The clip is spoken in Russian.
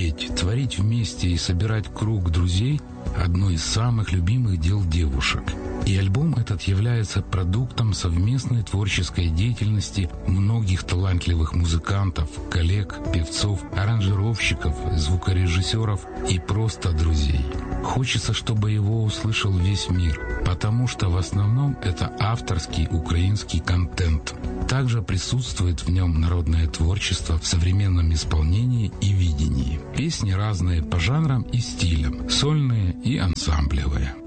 петь, творить вместе и собирать круг друзей – одно из самых любимых дел девушек. И альбом этот является продуктом совместной творческой деятельности многих талантливых музыкантов, коллег, певцов, аранжировщиков, звукорежиссеров и просто друзей. Хочется, чтобы его услышал весь мир, потому что в основном это авторский украинский контент. Также присутствует в нем народное творчество в современном исполнении и видении. Песни разные по жанрам и стилям, сольные и ансамблевые.